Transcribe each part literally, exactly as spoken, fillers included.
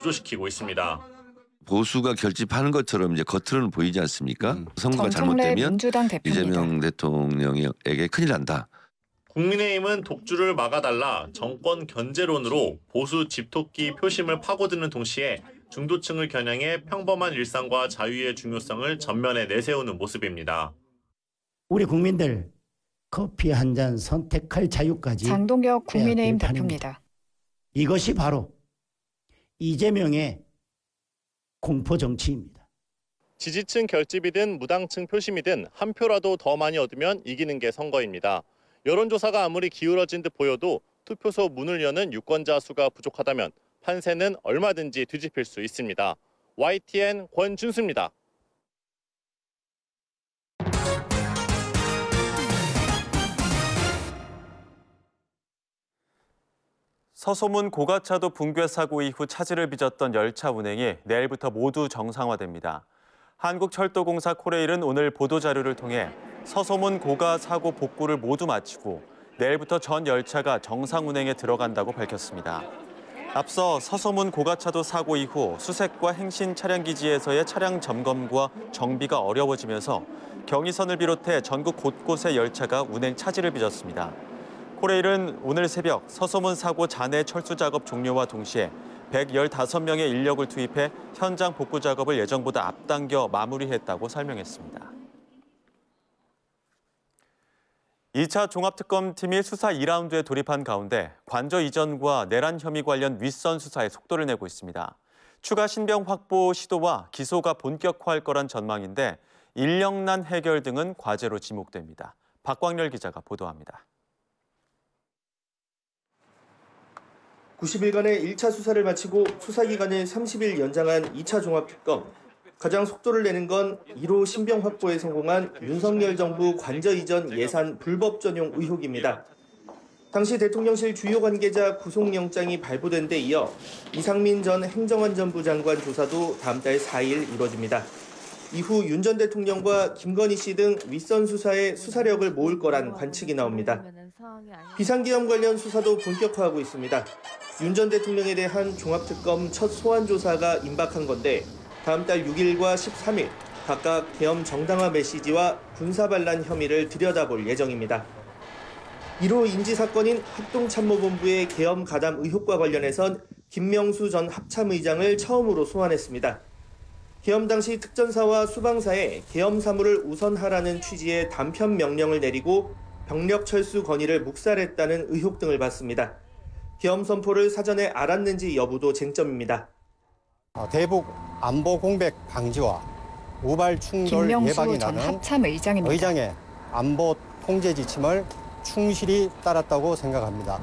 조시키고 있습니다. 보수가 결집하는 것처럼 이제 겉으로는 보이지 않습니까? 음. 선거가 정청래 잘못되면 민주당 대표입니다. 이재명 대통령에게 큰일 난다. 국민의힘은 독주를 막아달라 정권 견제론으로 보수 집토끼 표심을 파고드는 동시에 중도층을 겨냥해 평범한 일상과 자유의 중요성을 전면에 내세우는 모습입니다. 우리 국민들 커피 한 잔 선택할 자유까지 장동혁 국민의힘 빼앗길 대표입니다. 이것이 바로 이재명의 공포 정치입니다. 지지층 결집이든 무당층 표심이든 한 표라도 더 많이 얻으면 이기는 게 선거입니다. 여론조사가 아무리 기울어진 듯 보여도 투표소 문을 여는 유권자 수가 부족하다면 판세는 얼마든지 뒤집힐 수 있습니다. 와이티엔 권준수입니다. 서소문 고가차도 붕괴 사고 이후 차질을 빚었던 열차 운행이 내일부터 모두 정상화됩니다. 한국철도공사 코레일은 오늘 보도자료를 통해 서소문 고가 사고 복구를 모두 마치고 내일부터 전 열차가 정상 운행에 들어간다고 밝혔습니다. 앞서 서소문 고가차도 사고 이후 수색과 행신 차량 기지에서의 차량 점검과 정비가 어려워지면서 경의선을 비롯해 전국 곳곳의 열차가 운행 차질을 빚었습니다. 코레일은 오늘 새벽 서소문 사고 잔해 철수 작업 종료와 동시에 백십오 명의 인력을 투입해 현장 복구 작업을 예정보다 앞당겨 마무리했다고 설명했습니다. 이 차 종합특검팀이 수사 이 라운드에 돌입한 가운데 관저 이전과 내란 혐의 관련 윗선 수사에 속도를 내고 있습니다. 추가 신병 확보 시도와 기소가 본격화할 거란 전망인데 인력난 해결 등은 과제로 지목됩니다. 박광렬 기자가 보도합니다. 구십 일간의 일 차 수사를 마치고 수사기간을 삼십 일 연장한 이 차 종합특검. 가장 속도를 내는 건 일 호 신병 확보에 성공한 윤석열 정부 관저 이전 예산 불법 전용 의혹입니다. 당시 대통령실 주요 관계자 구속영장이 발부된 데 이어 이상민 전 행정안전부 장관 조사도 다음 달 사 일 이뤄집니다. 이후 윤 전 대통령과 김건희 씨 등 윗선 수사에 수사력을 모을 거란 관측이 나옵니다. 비상계엄 관련 수사도 본격화하고 있습니다. 윤 전 대통령에 대한 종합특검 첫 소환조사가 임박한 건데 다음 달 육 일과 십삼 일 각각 계엄 정당화 메시지와 군사반란 혐의를 들여다볼 예정입니다. 일 호 인지사건인 합동참모본부의 계엄 가담 의혹과 관련해선 김명수 전 합참의장을 처음으로 소환했습니다. 계엄 당시 특전사와 수방사에 계엄 사무를 우선하라는 취지의 단편 명령을 내리고 병력 철수 건의를 묵살했다는 의혹 등을 받습니다. 계엄 선포를 사전에 알았는지 여부도 쟁점입니다. 대북 안보 공백 방지와 우발 충돌 예방이 나는 합참의장입니다. 의장의 안보 통제 지침을 충실히 따랐다고 생각합니다.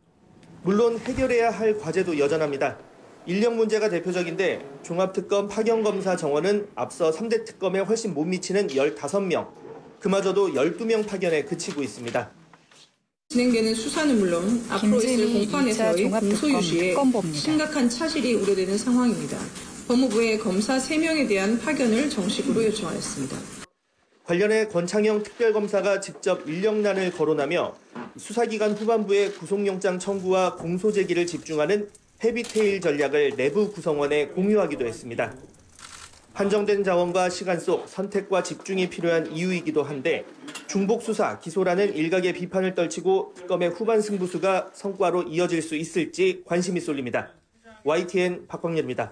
물론 해결해야 할 과제도 여전합니다. 인력 문제가 대표적인데 종합특검 파견검사 정원은 앞서 삼 대 특검에 훨씬 못 미치는 열다섯 명, 그마저도 열두 명 파견에 그치고 있습니다. 진행되는 수사는 물론 앞으로 있을 공판에서의 공소 유지에 심각한 차질이 우려되는 상황입니다. 법무부에 검사 세 명에 대한 파견을 정식으로 요청하였습니다. 관련해 권창형 특별검사가 직접 인력난을 거론하며 수사기간 후반부에 구속영장 청구와 공소 제기를 집중하는 헤비테일 전략을 내부 구성원에 공유하기도 했습니다. 한정된 자원과 시간 속 선택과 집중이 필요한 이유이기도 한데 중복 수사, 기소라는 일각의 비판을 떨치고 특검의 후반 승부수가 성과로 이어질 수 있을지 관심이 쏠립니다. 와이티엔 박광렬입니다.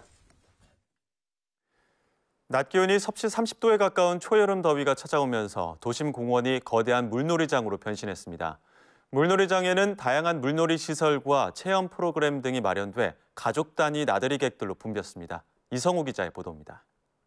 낮 기온이 섭씨 삼십 도에 가까운 초여름 더위가 찾아오면서 도심 공원이 거대한 물놀이장으로 변신했습니다. 물놀이장에는 다양한 물놀이 시설과 체험 프로그램 등이 마련돼 가족 단위 나들이객들로 붐볐습니다. 이성우 기자의 보도입니다.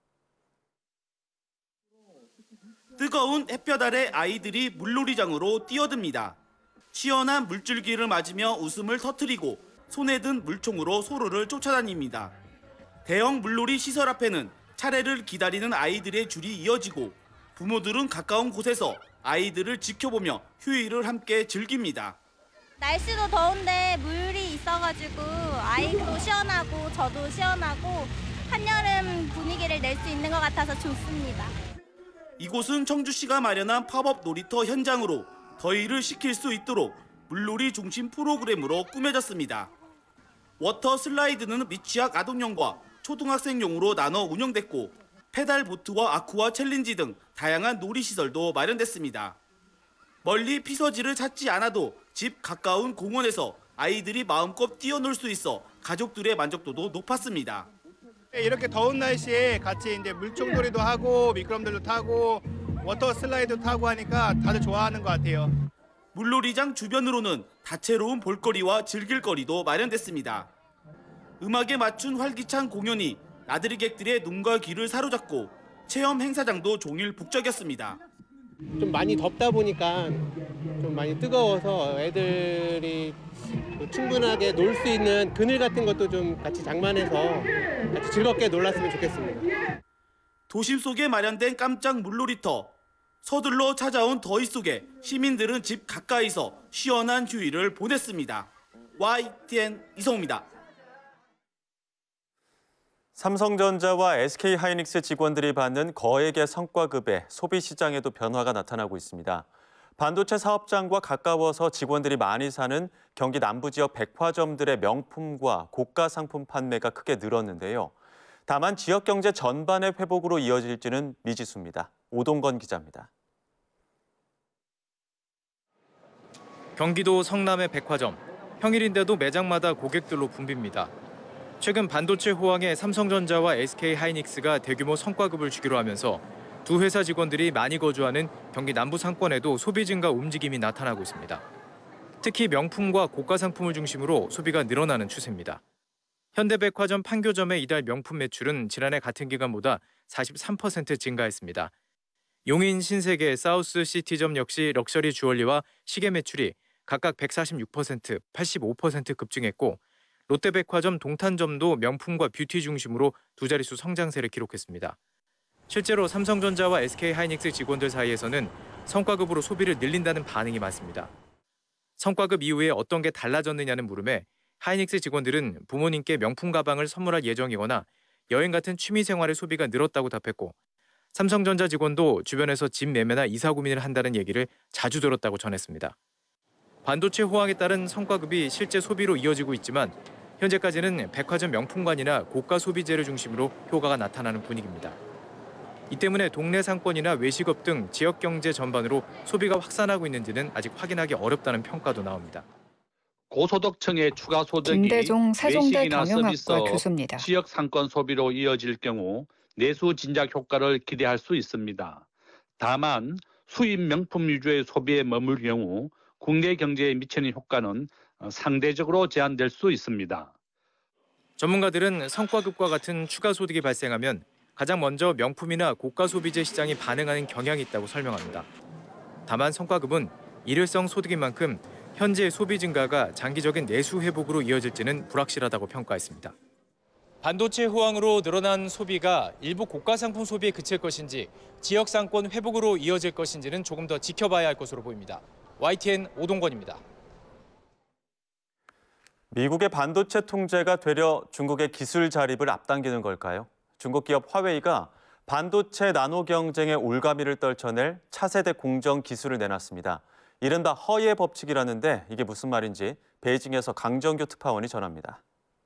뜨거운 햇볕 아래 아이들이 물놀이장으로 뛰어듭니다. 시원한 물줄기를 맞으며 웃음을 터뜨리고 손에 든 물총으로 소로를 쫓아다닙니다. 대형 물놀이 시설 앞에는 차례를 기다리는 아이들의 줄이 이어지고 부모들은 가까운 곳에서 아이들을 지켜보며 휴일을 함께 즐깁니다. 날씨도 더운데 물이 있어가지고 아이도 시원하고 저도 시원하고 한여름 분위기를 낼 수 있는 것 같아서 좋습니다. 이곳은 청주시가 마련한 팝업 놀이터 현장으로 더위를 식힐 수 있도록 물놀이 중심 프로그램으로 꾸며졌습니다. 워터 슬라이드는 미취학 아동용과 초등학생용으로 나눠 운영됐고 페달 보트와 아쿠아 챌린지 등 다양한 놀이시설도 마련됐습니다. 멀리 피서지를 찾지 않아도 집 가까운 공원에서 아이들이 마음껏 뛰어놀 수 있어 가족들의 만족도도 높았습니다. 이렇게 더운 날씨에 같이 이제 물총놀이도 하고 미끄럼들도 타고 워터 슬라이드 타고 하니까 다들 좋아하는 것 같아요. 물놀이장 주변으로는 다채로운 볼거리와 즐길거리도 마련됐습니다. 음악에 맞춘 활기찬 공연이 나들이객들의 눈과 귀를 사로잡고 체험 행사장도 종일 북적였습니다. 좀 많이 덥다 보니까 좀 많이 뜨거워서 애들이 충분하게 놀 수 있는 그늘 같은 것도 좀 같이 장만해서 같이 즐겁게 놀았으면 좋겠습니다. 도심 속에 마련된 깜짝 물놀이터. 서둘러 찾아온 더위 속에 시민들은 집 가까이서 시원한 휴일을 보냈습니다. 와이티엔 이성우입니다. 삼성전자와 에스케이하이닉스 직원들이 받는 거액의 성과급에 소비시장에도 변화가 나타나고 있습니다. 반도체 사업장과 가까워서 직원들이 많이 사는 경기 남부 지역 백화점들의 명품과 고가 상품 판매가 크게 늘었는데요. 다만 지역 경제 전반의 회복으로 이어질지는 미지수입니다. 오동건 기자입니다. 경기도 성남의 백화점. 평일인데도 매장마다 고객들로 붐빕니다. 최근 반도체 호황에 삼성전자와 에스케이하이닉스가 대규모 성과급을 주기로 하면서 두 회사 직원들이 많이 거주하는 경기 남부 상권에도 소비 증가 움직임이 나타나고 있습니다. 특히 명품과 고가 상품을 중심으로 소비가 늘어나는 추세입니다. 현대백화점 판교점의 이달 명품 매출은 지난해 같은 기간보다 사십삼 퍼센트 증가했습니다. 용인 신세계 사우스 시티점 역시 럭셔리 주얼리와 시계 매출이 각각 백사십육 퍼센트, 팔십오 퍼센트 급증했고 롯데백화점 동탄점도 명품과 뷰티 중심으로 두 자릿수 성장세를 기록했습니다. 실제로 삼성전자와 에스케이하이닉스 직원들 사이에서는 성과급으로 소비를 늘린다는 반응이 많습니다. 성과급 이후에 어떤 게 달라졌느냐는 물음에 하이닉스 직원들은 부모님께 명품 가방을 선물할 예정이거나 여행 같은 취미 생활의 소비가 늘었다고 답했고 삼성전자 직원도 주변에서 집 매매나 이사 고민을 한다는 얘기를 자주 들었다고 전했습니다. 반도체 호황에 따른 성과급이 실제 소비로 이어지고 있지만 현재까지는 백화점 명품관이나 고가 소비재를 중심으로 효과가 나타나는 분위기입니다. 이 때문에 동네 상권이나 외식업 등 지역 경제 전반으로 소비가 확산하고 있는지는 아직 확인하기 어렵다는 평가도 나옵니다. 고소득층의 추가 소득이 김대종 세종대 외식이나 경영학과 서비스, 교수입니다. 지역 상권 소비로 이어질 경우 내수 진작 효과를 기대할 수 있습니다. 다만 수입 명품 위주의 소비에 머물 경우 국내 경제에 미치는 효과는 상대적으로 제한될 수 있습니다. 전문가들은 성과급과 같은 추가 소득이 발생하면 가장 먼저 명품이나 고가 소비재 시장이 반응하는 경향이 있다고 설명합니다. 다만 성과급은 일회성 소득인 만큼 현재 소비 증가가 장기적인 내수 회복으로 이어질지는 불확실하다고 평가했습니다. 반도체 호황으로 늘어난 소비가 일부 고가 상품 소비에 그칠 것인지 지역 상권 회복으로 이어질 것인지는 조금 더 지켜봐야 할 것으로 보입니다. 와이티엔 오동건입니다. 미국의 반도체 통제가 되려 중국의 기술 자립을 앞당기는 걸까요? 중국 기업 화웨이가 반도체 나노 경쟁의 올가미를 떨쳐낼 차세대 공정 기술을 내놨습니다. 이른바 허의 법칙이라는데 이게 무슨 말인지 베이징에서 강정규 특파원이 전합니다.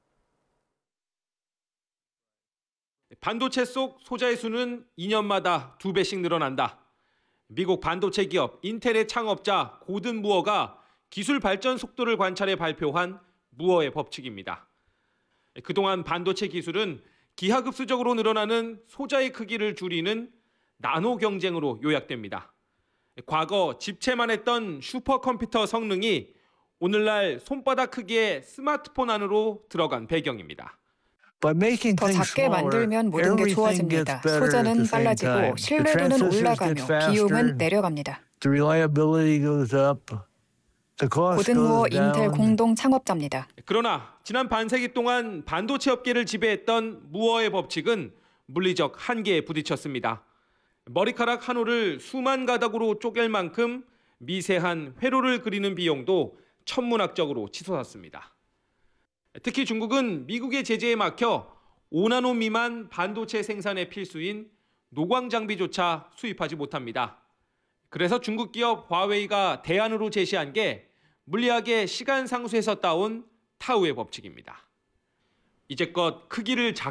반도체 속 소자의 수는 이 년마다 두 배씩 늘어난다. 미국 반도체 기업 인텔의 창업자 고든 무어가 기술 발전 속도를 관찰해 발표한 무어의 법칙입니다. 그동안 반도체 기술은 기하급수적으로 늘어나는 소자의 크기를 줄이는 나노 경쟁으로 요약됩니다. 과거 집채만 했던 슈퍼컴퓨터 성능이 오늘날 손바닥 크기의 스마트폰 안으로 들어간 배경입니다. 더 작게 만들면 모든 게 좋아집니다. 소자는 빨라지고 신뢰도는 올라가며 비용은 내려갑니다. 고든 무어 인텔 공동 창업자입니다. 그러나 지난 반세기 동안 반도체 업계를 지배했던 무어의 법칙은 물리적 한계에 부딪혔습니다. 머리카락 한 올을 수만 가닥으로 쪼갤 만큼 미세한 회로를 그리는 비용도 천문학적으로 치솟았습니다. 특히 중국은 미국의 제재에 막혀 오 나노 미만 반도체 생산에 필수인 노광 장비조차 수입하지 못합니다. 그래서 중국 기업 화웨이가 대안으로 제시한 게 물리학의 시간 상수에서 따온 타우의 법칙입니다. 이제껏 크기를 작